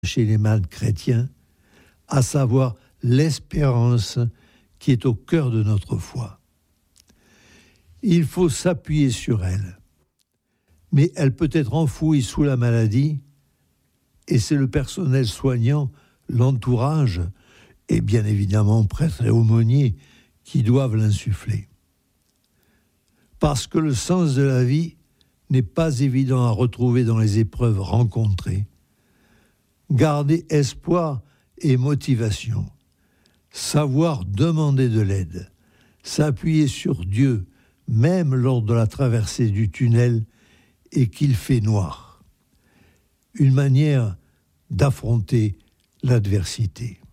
chez les malades chrétiens, à savoir l'espérance qui est au cœur de notre foi. Il faut s'appuyer sur elle, mais elle peut être enfouie sous la maladie, et c'est le personnel soignant, l'entourage, et bien évidemment prêtres et aumôniers qui doivent l'insuffler. Parce que le sens de la vie n'est pas évident à retrouver dans les épreuves rencontrées. Garder espoir et motivation, savoir demander de l'aide, s'appuyer sur Dieu, même lors de la traversée du tunnel et qu'il fait noir. Une manière d'affronter l'adversité.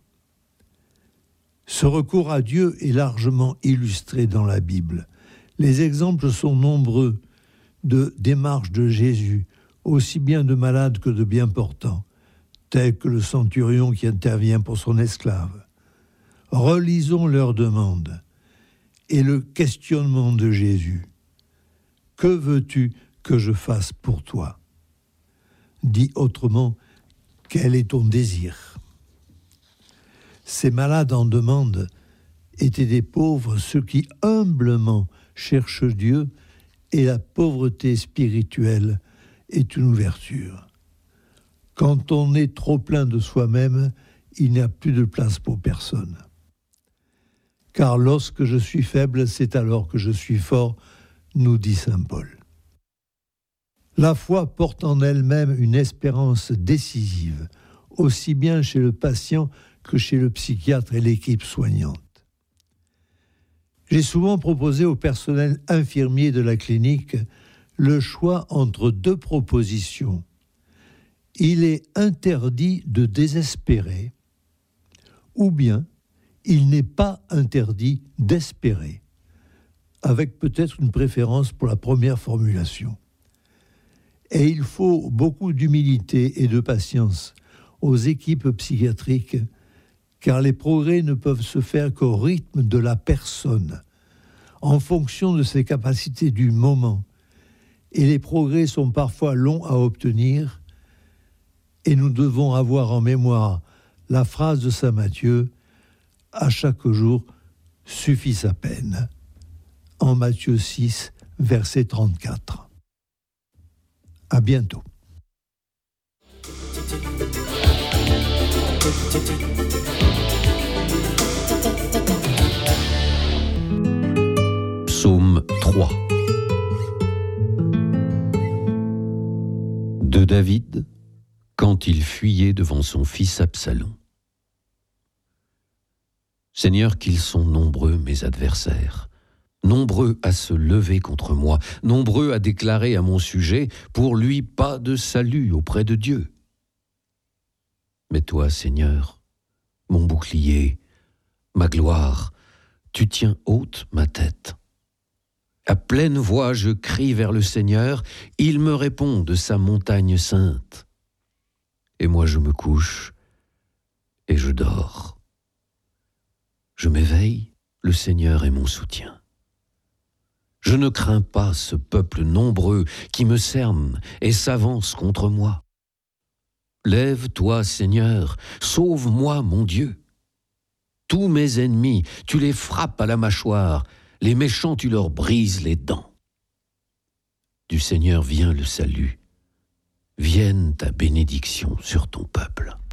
Ce recours à Dieu est largement illustré dans la Bible. Les exemples sont nombreux de démarches de Jésus, aussi bien de malades que de bien portants, tels que le centurion qui intervient pour son esclave. Relisons leurs demandes et le questionnement de Jésus. « Que veux-tu que je fasse pour toi ?» Dit autrement, « Quel est ton désir ?» Ces malades en demande étaient des pauvres, ceux qui humblement cherchent Dieu, et la pauvreté spirituelle est une ouverture. Quand on est trop plein de soi-même, il n'y a plus de place pour personne. Car lorsque je suis faible, c'est alors que je suis fort, nous dit saint Paul. La foi porte en elle-même une espérance décisive, aussi bien chez le patient que chez le psychiatre et l'équipe soignante. J'ai souvent proposé au personnel infirmier de la clinique le choix entre deux propositions. Il est interdit de désespérer, ou bien il n'est pas interdit d'espérer, avec peut-être une préférence pour la première formulation. Et il faut beaucoup d'humilité et de patience aux équipes psychiatriques, car les progrès ne peuvent se faire qu'au rythme de la personne, en fonction de ses capacités du moment. Et les progrès sont parfois longs à obtenir, et nous devons avoir en mémoire la phrase de saint Matthieu, « À chaque jour suffit sa peine », en Matthieu 6, verset 34. À bientôt. Psaume 3 de David, quand il fuyait devant son fils Absalom. Seigneur, qu'ils sont nombreux mes adversaires, nombreux à se lever contre moi, nombreux à déclarer à mon sujet, pour lui pas de salut auprès de Dieu. Mais toi, Seigneur, mon bouclier, ma gloire, tu tiens haute ma tête. À pleine voix, je crie vers le Seigneur, il me répond de sa montagne sainte. Et moi, je me couche et je dors. Je m'éveille, le Seigneur est mon soutien. Je ne crains pas ce peuple nombreux qui me cerne et s'avance contre moi. Lève-toi, Seigneur, sauve-moi, mon Dieu. Tous mes ennemis, tu les frappes à la mâchoire, les méchants, tu leur brises les dents. Du Seigneur vient le salut, vienne ta bénédiction sur ton peuple.